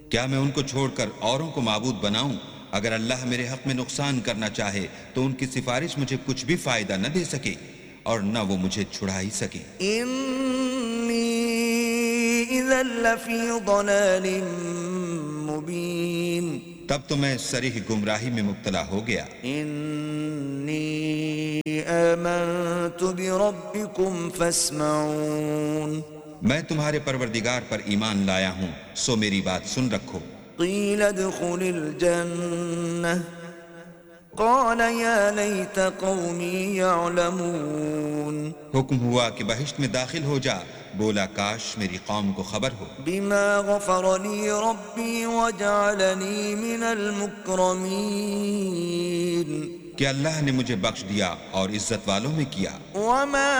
क्या मैं उनको छोड़कर औरों को माबूद बनाऊं? अगर अल्लाह मेरे हक में नुकसान करना चाहे तो उनकी सिफारिश मुझे कुछ भी फायदा न दे सके और न वो मुझे छुड़ा ही सके। इन्नी इज़न लफ़ी ज़लालिम मुबीन, तब तो मैं सरीह गुमराही में मुब्तला हो गया। इन्नी आमनतु बिरब्बिकुम फस्मऊन, मैं तुम्हारे परवरदिगार पर ईमान लाया हूँ, सो मेरी बात सुन रखो। क़ील उद्ख़ुलिल जन्नह क़ाल या लैत क़ौमी यअलमून, हुक्म हुआ कि बहिश्त में दाखिल हो जा, बोला काश मेरी कौम को खबर हो। बिमा ग़फ़र ली रब्बी वजअलनी मिनल मुक्रमीन, कि अल्लाह ने मुझे बख्श दिया और इज्जत वालों में किया। वमा